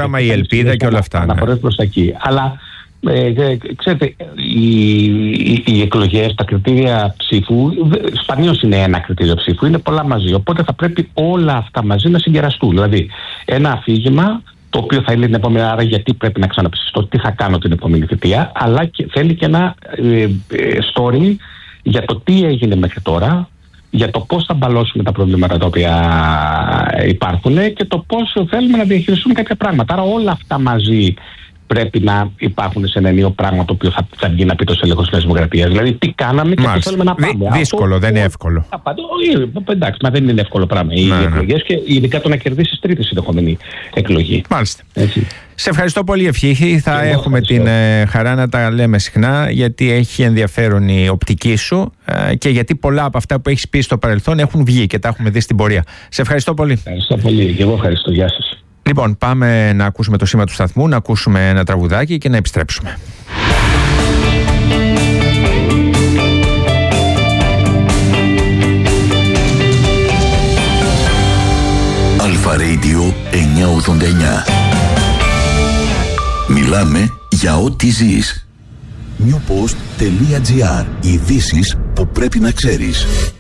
όραμα, η ελπίδα και όλα αυτά. Να μπορέσει προς τα εκεί. Αλλά ξέρετε, οι εκλογές, τα κριτήρια ψήφου, σπανίως είναι ένα κριτήριο ψήφου, είναι πολλά μαζί. Οπότε θα πρέπει όλα αυτά μαζί να συγκεραστούν. Δηλαδή, ένα αφήγημα το οποίο θα είναι την επόμενη, άρα γιατί πρέπει να ξαναψηφιστώ, τι θα κάνω την επόμενη θητεία, αλλά και θέλει και ένα story για το τι έγινε μέχρι τώρα, για το πώς θα μπαλώσουμε τα προβλήματα τα οποία υπάρχουν και το πώς θέλουμε να διαχειριστούμε κάποια πράγματα. Άρα όλα αυτά μαζί πρέπει να υπάρχουν σε ένα ενίο πράγμα το οποίο θα βγει να πει το στελέχος της Δημοκρατίας. Δηλαδή τι κάναμε και τι θέλουμε να πάμε. Δύσκολο, δεν είναι εύκολο. Εντάξει, μα δεν είναι εύκολο πράγμα. Οι εκλογές και ειδικά το να κερδίσεις τρίτη συνεχόμενη εκλογή. Μάλιστα. Έτσι. Σε ευχαριστώ πολύ, Ευχή. Θα έχουμε την χαρά να τα λέμε συχνά, γιατί έχει ενδιαφέρον η οπτική σου και γιατί πολλά από αυτά που έχεις πει στο παρελθόν έχουν βγει και τα έχουμε δει στην πορεία. Σε ευχαριστώ πολύ. Ευχαριστώ πολύ. Και εγώ ευχαριστώ. Γεια σας. Λοιπόν, πάμε να ακούσουμε το σήμα του σταθμού, να ακούσουμε ένα τραγουδάκι και να επιστρέψουμε. Αλφα Radio 989. Μιλάμε για ό,τι ζεις. Newpost.gr. Ειδήσεις που πρέπει να ξέρεις.